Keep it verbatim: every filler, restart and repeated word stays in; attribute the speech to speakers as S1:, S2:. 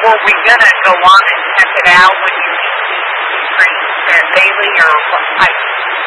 S1: were we gonna go on and check it out when you meet these trees there daily, or what? I,